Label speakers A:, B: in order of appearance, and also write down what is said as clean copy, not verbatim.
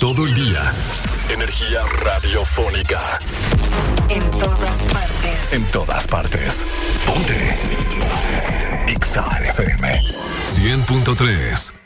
A: todo el día. Energía radiofónica.
B: En todas partes.
A: En todas partes. Ponte. Ponte. Exa FM 100.3.